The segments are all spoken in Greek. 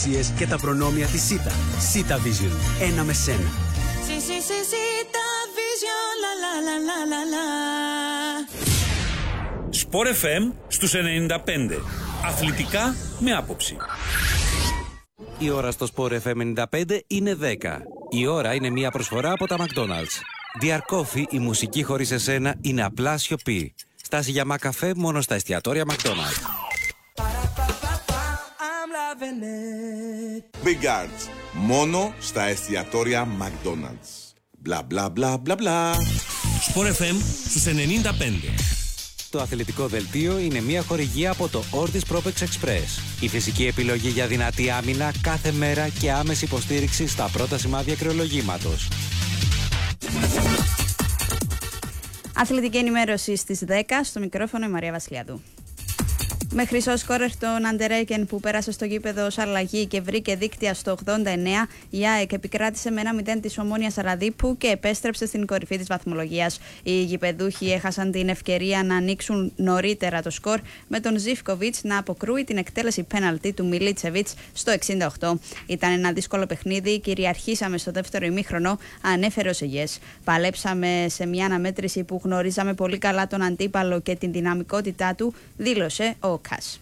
υπηρεσίες και τα προνόμια της ΣΥΤΑ. ΣΥΤΑ Vision. Ένα με σένα. ΣΥΤΑ Vision. Sport FM στους 95. Αθλητικά με άποψη. Η ώρα στο Sport FM 95 είναι 10. Η ώρα είναι μια προσφορά από τα McDonald's. Dear Coffee, η μουσική χωρίς εσένα είναι απλά σιωπή. Στάση για μακαφέ μόνο στα εστιατόρια McDonald's. Big Arts, μόνο στα εστιατόρια McDonald's. Μπλα μπλα μπλα μπλα μπλα. Sport FM στους 95. Το αθλητικό δελτίο είναι μια χορηγία από το Ortis Propex Express. Η φυσική επιλογή για δυνατή άμυνα κάθε μέρα και άμεση υποστήριξη στα πρώτα σημάδια κρυολογήματος. Αθλητική ενημέρωση στις 10, στο μικρόφωνο η Μαρία Βασιλιάδου. Με χρυσό σκόρερ τον Αντερέκεν που πέρασε στο γήπεδο ως αλλαγή και βρήκε δίκτυα στο 89, η ΑΕΚ επικράτησε με 1-0 της Ομόνιας Σαραδίππου και επέστρεψε στην κορυφή της βαθμολογίας. Οι γηπεδούχοι έχασαν την ευκαιρία να ανοίξουν νωρίτερα το σκορ, με τον Ζίβκοβιτς να αποκρούει την εκτέλεση πέναλτι του Μιλίτσεβιτς στο 68. Ήταν ένα δύσκολο παιχνίδι, κυριαρχήσαμε στο δεύτερο ημίχρονο, ανέφερε ο Σεγιές. Παλέψαμε σε μια αναμέτρηση που γνωρίζαμε πολύ καλά τον αντίπαλο και την δυναμικότητά του, δήλωσε ο Κας.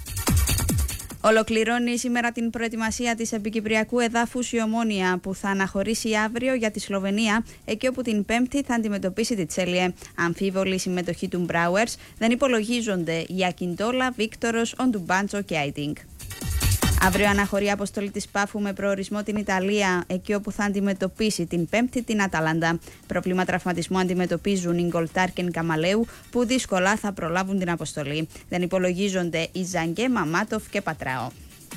Ολοκληρώνει σήμερα την προετοιμασία της επικυπριακού εδάφους η Ομόνοια, που θα αναχωρήσει αύριο για τη Σλοβενία, εκεί όπου την Πέμπτη θα αντιμετωπίσει τη Τσέλιε. Αμφίβολη συμμετοχή του Μπράουερς, δεν υπολογίζονται οι Ακιντόλα, Βίκτορος, Οντουμπάντσο και Άιτινγκ. Αύριο αναχωρεί αποστολή της Πάφου με προορισμό την Ιταλία, εκεί όπου θα αντιμετωπίσει την Πέμπτη την Αταλάντα. Πρόβλημα τραυματισμού αντιμετωπίζουν οι Γκολτάρ και Καμαλέου, που δύσκολα θα προλάβουν την αποστολή. Δεν υπολογίζονται οι Ζαγκέ, Μαμάτοφ και Πατράο.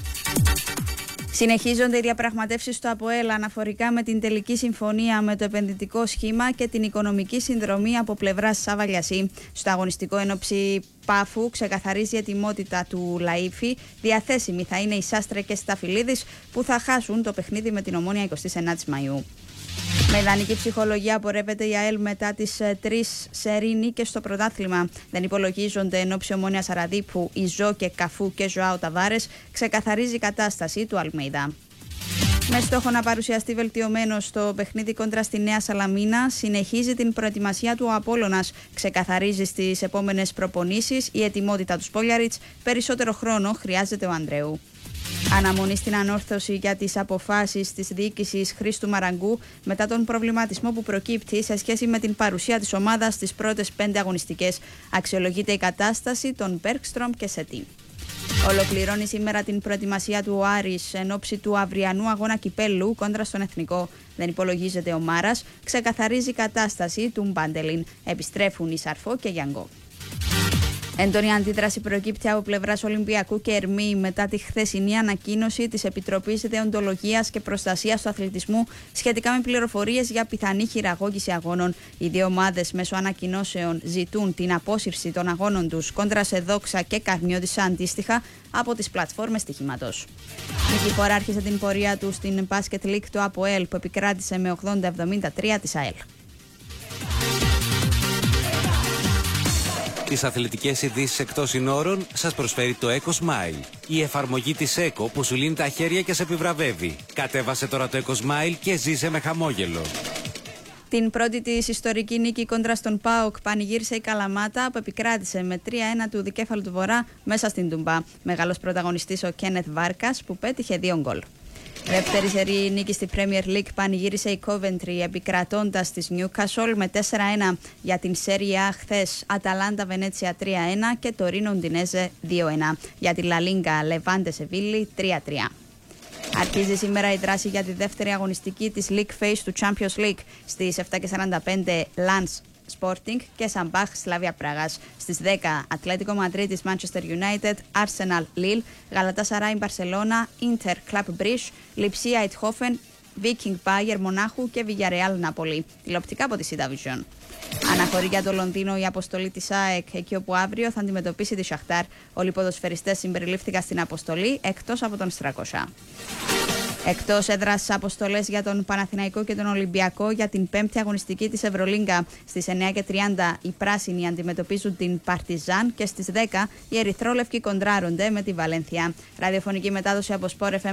Συνεχίζονται οι διαπραγματεύσεις στο ΑΠΟΕΛ αναφορικά με την τελική συμφωνία με το επενδυτικό σχήμα και την οικονομική συνδρομή από πλευράς Σαβαλιασί. Στο αγωνιστικό ενόψει Πάφου ξεκαθαρίζει η ετοιμότητα του Λαΐφη. Διαθέσιμοι θα είναι οι Σάστρε και Σταφυλίδης, που θα χάσουν το παιχνίδι με την Ομόνοια 29 Μαΐου. Με ιδανική ψυχολογία απορρέπεται η ΑΕΛ μετά τις 3 σερί νίκες στο πρωτάθλημα. Δεν υπολογίζονται εν ώψη Ομόνιας Σαραδίππου η Ζω και Καφού και Ζωάο Ταβάρες, ξεκαθαρίζει η κατάσταση του Αλμέιδα. Με στόχο να παρουσιαστεί βελτιωμένο στο παιχνίδι κόντρα στη Νέα Σαλαμίνα, συνεχίζει την προετοιμασία του ο Απόλλωνας. Ξεκαθαρίζει στις επόμενες προπονήσεις η ετοιμότητα του Σπόλιαριτς. Περισσότερο χρόνο χρειάζεται ο Ανδρέου. Αναμονή στην ανόρθωση για τις αποφάσεις της διοίκησης Χρήστου Μαραγκού μετά τον προβληματισμό που προκύπτει σε σχέση με την παρουσία της ομάδας στις πρώτες 5 αγωνιστικές. Αξιολογείται η κατάσταση των Μπέρκστρομ και Σετί. Ολοκληρώνει σήμερα την προετοιμασία του ο Άρης εν ώψη του αυριανού αγώνα κυπέλλου κόντρα στον Εθνικό. Δεν υπολογίζεται ο Μάρας, ξεκαθαρίζει η κατάσταση του Μπάντελιν. Επιστρέφουν η Σαρφό και Γιανγκό. Έντονη αντίδραση προκύπτει από πλευράς Ολυμπιακού και Ερμή μετά τη χθεσινή ανακοίνωση της Επιτροπής Δεοντολογίας και Προστασίας του Αθλητισμού σχετικά με πληροφορίες για πιθανή χειραγώγηση αγώνων. Οι δύο ομάδες μέσω ανακοινώσεων ζητούν την απόσυρση των αγώνων τους κόντρα σε Δόξα και Καρμιώτισσα αντίστοιχα από τις πλατφόρμες στοιχήματος. Νικηφόρα άρχισε την πορεία του στην Basket League του ΑΠΟΕΛ, που επικράτησε με 80-73 της ΑΕΛ. Τις αθλητικές ειδήσεις εκτός συνόρων σας προσφέρει το Eco Smile. Η εφαρμογή της Eco που σου λύνει τα χέρια και σε επιβραβεύει. Κατέβασε τώρα το Eco Smile και ζήσε με χαμόγελο. Την πρώτη της ιστορική νίκη κόντρα στον ΠΑΟΚ πανηγύρισε η Καλαμάτα, που επικράτησε με 3-1 του Δικέφαλου του Βορρά μέσα στην Τουμπά. Μεγάλος πρωταγωνιστής ο Κένεθ Βάρκας, που πέτυχε 2 γκολ. Δεύτερη σερί νίκη στη Premier League πανηγύρισε η Coventry, επικρατώντας της Newcastle με 4-1. Για την Serie A χθες Αταλάντα Βενέτσια 3-1 και Τωρίνο Ουντινέζε 2-1. Για τη La Liga Λεβάντε Σεβίλη 3-3. Αρχίζει σήμερα η δράση για τη δεύτερη αγωνιστική της League Phase του Champions League. Στις 7:45 Lens Sporting και Σαμπάχ Σλάβια Πράγας. Στις 10 Ατλέτικο Μαδρίτης Manchester United, Arsenal Lille, Γαλατάσαράι Μπαρσελόνα, Inter Club Brugge, Λιψία Ειτχόφεν, Viking Bayern Μονάχου και Villarreal Νάπολη. Τηλεοπτικά από τη ΣΥΤΑ Vision. Αναχωρεί για το Λονδίνο η αποστολή της ΑΕΚ, εκεί όπου αύριο θα αντιμετωπίσει τη Σαχτάρ. Όλοι οι ποδοσφαιριστές συμπεριλήφθηκαν στην αποστολή, εκτός από τον Στρακοσά. Εκτός έδρας αποστολές για τον Παναθηναϊκό και τον Ολυμπιακό για την 5η αγωνιστική της Ευρωλίγκα. Στις 9:30 οι πράσινοι αντιμετωπίζουν την Παρτιζάν και στις 10 οι ερυθρόλευκοι κοντράρονται με τη Βαλένθια. Ραδιοφωνική μετάδοση από Sport FM